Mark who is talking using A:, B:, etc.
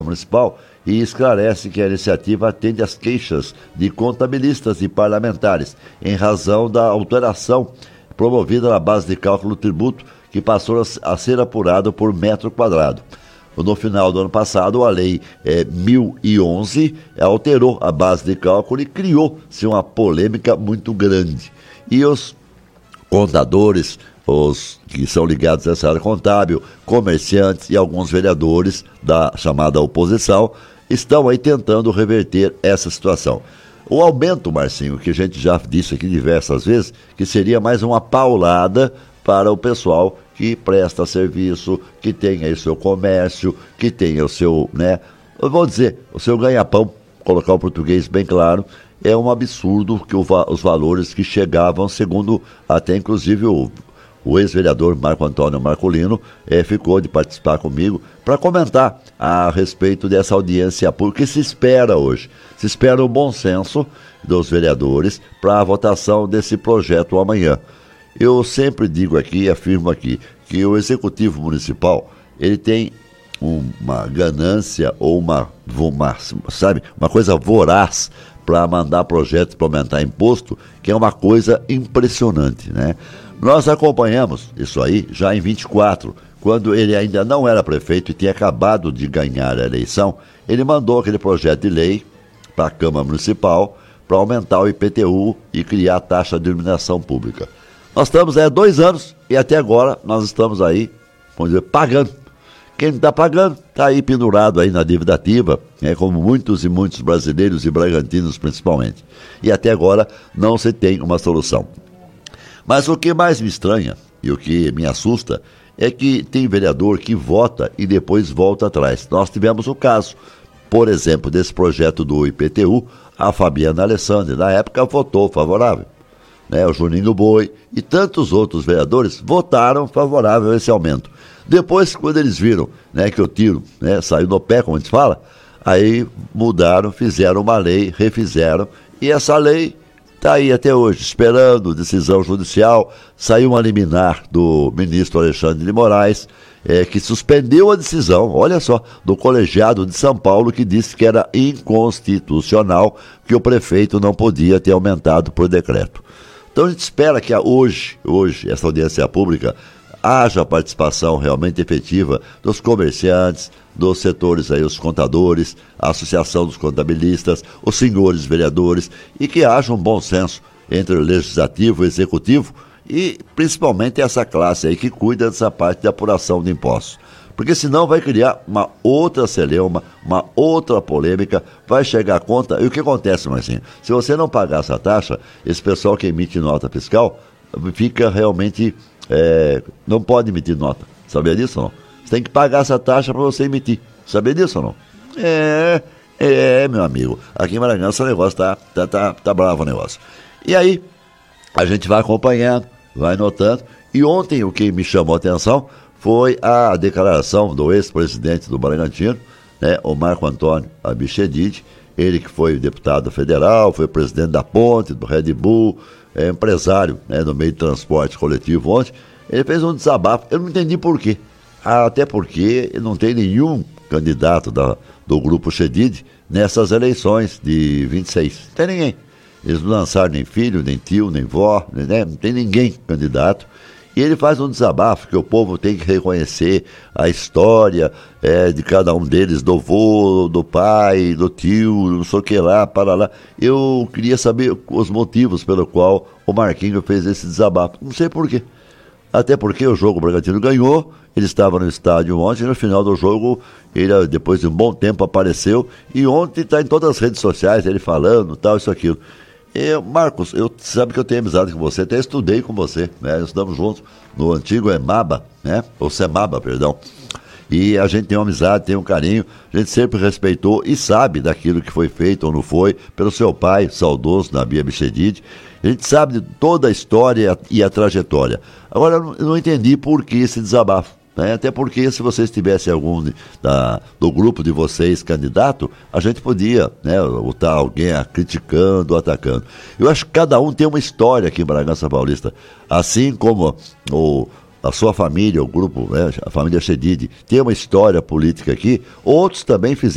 A: Municipal e esclarece que a iniciativa atende às queixas de contabilistas e parlamentares em razão da alteração promovida na base de cálculo do tributo que passou a ser apurado por metro quadrado. No final do ano passado, a Lei 1011 alterou a base de cálculo e criou-se uma polêmica muito grande. E os contadores, os que são ligados a essa área contábil, comerciantes e alguns vereadores da chamada oposição, estão aí tentando reverter essa situação. O aumento, Marcinho, que a gente já disse aqui diversas vezes, que seria mais uma paulada para o pessoal que presta serviço, que tem aí o seu comércio, que tem o seu, eu vou dizer, o seu ganha-pão, colocar o português bem claro, é um absurdo que os valores que chegavam, segundo até inclusive o ex-vereador Marco Antônio Marcolino ficou de participar comigo para comentar a respeito dessa audiência pública que se espera hoje. Se espera o bom senso dos vereadores para a votação desse projeto amanhã. Eu sempre digo aqui, afirmo aqui, que o Executivo Municipal, ele tem uma ganância ou uma coisa voraz para mandar projetos para aumentar imposto, que é uma coisa impressionante, né? Nós acompanhamos isso aí já em 24, quando ele ainda não era prefeito e tinha acabado de ganhar a eleição, ele mandou aquele projeto de lei para a Câmara Municipal para aumentar o IPTU e criar a taxa de iluminação pública. Nós estamos aí há 2 anos e até agora nós estamos aí, vamos dizer, pagando. Quem não está pagando está aí pendurado aí na dívida ativa, como muitos e muitos brasileiros e bragantinos principalmente. E até agora não se tem uma solução. Mas o que mais me estranha e o que me assusta é que tem vereador que vota e depois volta atrás. Nós tivemos o caso, por exemplo, desse projeto do IPTU, a Fabiana Alessandri, na época, votou favorável. O Juninho Boi e tantos outros vereadores votaram favorável a esse aumento. Depois, quando eles viram que o tiro saiu no pé, como a gente fala, aí mudaram, fizeram uma lei, refizeram, e essa lei está aí até hoje, esperando decisão judicial. Saiu uma liminar do ministro Alexandre de Moraes, que suspendeu a decisão, olha só, do colegiado de São Paulo, que disse que era inconstitucional, que o prefeito não podia ter aumentado por decreto. Então a gente espera que hoje, essa audiência pública, haja participação realmente efetiva dos comerciantes, dos setores aí, os contadores, a Associação dos Contabilistas, os senhores vereadores, e que haja um bom senso entre o Legislativo e o Executivo e principalmente essa classe aí que cuida dessa parte de apuração de impostos. Porque senão vai criar uma outra celeuma, uma outra polêmica, vai chegar a conta. E o que acontece, Marcinho? Se você não pagar essa taxa, esse pessoal que emite nota fiscal fica realmente... não pode emitir nota. Sabia disso ou não? Você tem que pagar essa taxa para você emitir. Sabia disso ou não? Meu amigo. Aqui em Maranhão esse negócio tá bravo o negócio. E aí, a gente vai acompanhando, vai notando. E ontem o que me chamou a atenção foi a declaração do ex-presidente do Bragantino, o Marco Antônio Abichedid, ele que foi deputado federal, foi presidente da Ponte, do Red Bull, empresário no meio de transporte coletivo ontem. Ele fez um desabafo, eu não entendi por quê. Até porque não tem nenhum candidato do grupo Chedid nessas eleições de 26. Não tem ninguém. Eles não lançaram nem filho, nem tio, nem vó, não tem ninguém candidato. E ele faz um desabafo que o povo tem que reconhecer a história de cada um deles, do vô, do pai, do tio, não sei o que lá, para lá. Eu queria saber os motivos pelo qual o Marquinhos fez esse desabafo. Não sei por quê. Até porque o jogo o Bragantino ganhou, ele estava no estádio ontem, e no final do jogo, ele depois de um bom tempo apareceu, e ontem está em todas as redes sociais, ele falando, tal, isso, aquilo. Marcos, sabe que eu tenho amizade com você, até estudei com você, nós estudamos juntos no antigo EMABA, ou CEMABA, perdão. E a gente tem uma amizade, tem um carinho, a gente sempre respeitou e sabe daquilo que foi feito ou não foi, pelo seu pai, saudoso, Nabi Abichedid. A gente sabe de toda a história e a trajetória. Agora, eu não entendi por que esse desabafo. Até porque se vocês tivessem algum do grupo de vocês candidato, a gente podia botar alguém criticando, atacando. Eu acho que cada um tem uma história aqui em Bragança Paulista. Assim como a sua família, o grupo, a família Chedid, tem uma história política aqui, outros também fizeram